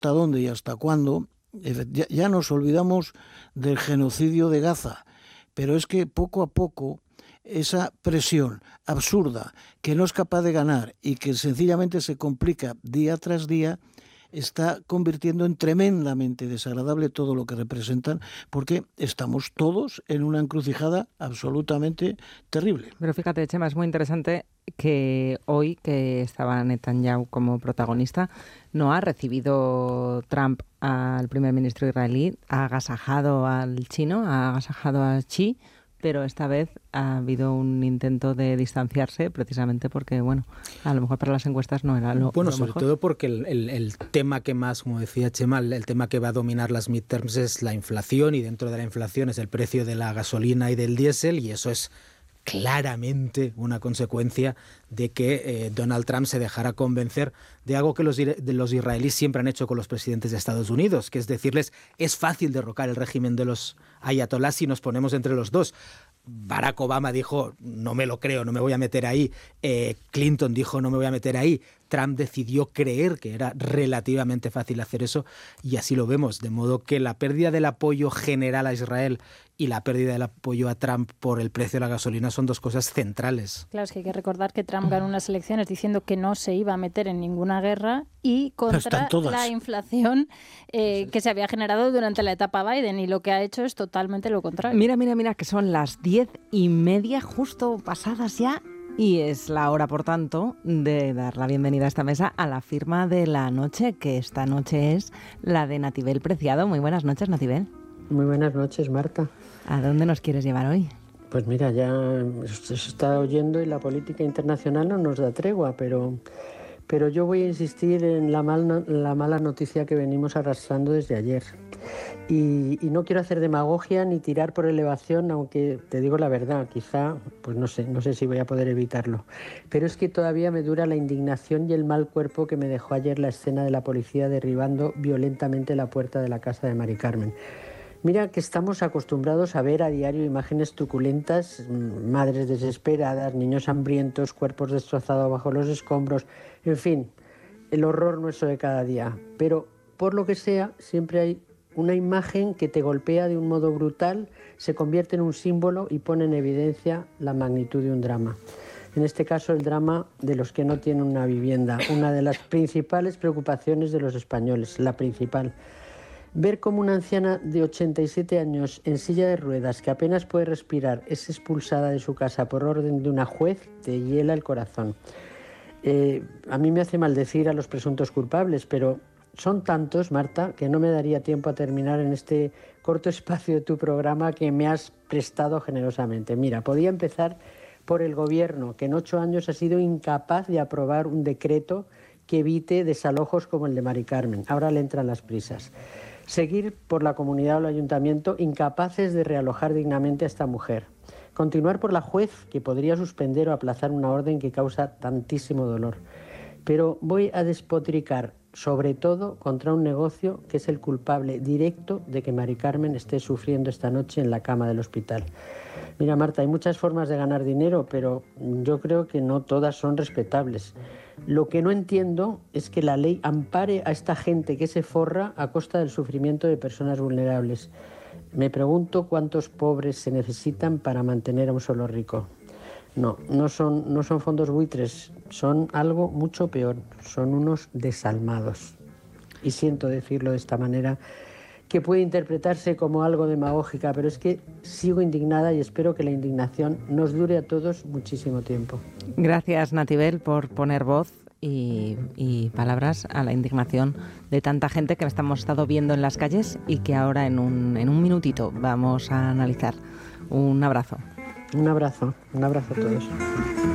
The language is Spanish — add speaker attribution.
Speaker 1: hasta dónde y hasta cuándo. Ya nos olvidamos del genocidio de Gaza, pero es que poco a poco esa presión absurda que no es capaz de ganar y que sencillamente se complica día tras día, está convirtiendo en tremendamente desagradable todo lo que representan, porque estamos todos en una encrucijada absolutamente terrible.
Speaker 2: Pero fíjate, Chema, es muy interesante que hoy, que estaba Netanyahu como protagonista, no ha recibido Trump al primer ministro israelí, ha agasajado al chino, ha agasajado a Xi, pero esta vez ha habido un intento de distanciarse, precisamente porque, bueno, a lo mejor para las encuestas no era lo
Speaker 3: Bueno, sobre
Speaker 2: mejor.
Speaker 3: todo porque el tema que más, como decía Chema, el tema que va a dominar las midterms es la inflación, y dentro de la inflación es el precio de la gasolina y del diésel, y eso es claramente una consecuencia de que Donald Trump se dejara convencer de algo que los israelíes siempre han hecho con los presidentes de Estados Unidos, que es decirles, es fácil derrocar el régimen de los ayatolás si nos ponemos entre los dos. Barack Obama dijo, no me lo creo, no me voy a meter ahí. Clinton dijo, no me voy a meter ahí. Trump decidió creer que era relativamente fácil hacer eso, y así lo vemos. De modo que la pérdida del apoyo general a Israel y la pérdida del apoyo a Trump por el precio de la gasolina son dos cosas centrales.
Speaker 4: Claro, es que hay que recordar que Trump ganó unas elecciones diciendo que no se iba a meter en ninguna guerra y contra la inflación que se había generado durante la etapa Biden, y lo que ha hecho es totalmente lo contrario.
Speaker 2: Mira, que son las 10:30, justo pasadas ya, y es la hora, por tanto, de dar la bienvenida a esta mesa a la firma de la noche, que esta noche es la de Natibel Preciado. Muy buenas noches, Natibel.
Speaker 5: Muy buenas noches, Marta.
Speaker 2: ¿A dónde nos quieres llevar hoy?
Speaker 5: Pues mira, ya se está oyendo y la política internacional no nos da tregua, pero yo voy a insistir en la mala noticia que venimos arrastrando desde ayer. Y no quiero hacer demagogia ni tirar por elevación, aunque te digo la verdad, quizá, pues no sé si voy a poder evitarlo. Pero es que todavía me dura la indignación y el mal cuerpo que me dejó ayer la escena de la policía derribando violentamente la puerta de la casa de Mari Carmen. Mira que estamos acostumbrados a ver a diario imágenes truculentas, madres desesperadas, niños hambrientos, cuerpos destrozados bajo los escombros, en fin, el horror nuestro de cada día. Pero por lo que sea, siempre hay una imagen que te golpea de un modo brutal, se convierte en un símbolo y pone en evidencia la magnitud de un drama. En este caso, el drama de los que no tienen una vivienda, una de las principales preocupaciones de los españoles, la principal. Ver cómo una anciana de 87 años en silla de ruedas, que apenas puede respirar, es expulsada de su casa por orden de una juez, te hiela el corazón. A mí me hace maldecir a los presuntos culpables, pero son tantos, Marta, que no me daría tiempo a terminar en este corto espacio de tu programa que me has prestado generosamente. Mira, podía empezar por el gobierno, que en 8 años ha sido incapaz de aprobar un decreto que evite desalojos como el de Mari Carmen. Ahora le entran las prisas. Seguir por la comunidad o el ayuntamiento, incapaces de realojar dignamente a esta mujer. Continuar por la juez, que podría suspender o aplazar una orden que causa tantísimo dolor. Pero voy a despotricar sobre todo contra un negocio que es el culpable directo de que Mari Carmen esté sufriendo esta noche en la cama del hospital. Mira, Marta, hay muchas formas de ganar dinero, pero yo creo que no todas son respetables. Lo que no entiendo es que la ley ampare a esta gente que se forra a costa del sufrimiento de personas vulnerables. Me pregunto cuántos pobres se necesitan para mantener a un solo rico. No son fondos buitres, son algo mucho peor, son unos desalmados. Y siento decirlo de esta manera, que puede interpretarse como algo demagógica, pero es que sigo indignada y espero que la indignación nos dure a todos muchísimo tiempo.
Speaker 2: Gracias, Natibel, por poner voz y palabras a la indignación de tanta gente que hemos estado viendo en las calles y que ahora en un minutito vamos a analizar. Un abrazo.
Speaker 5: Un abrazo a todos.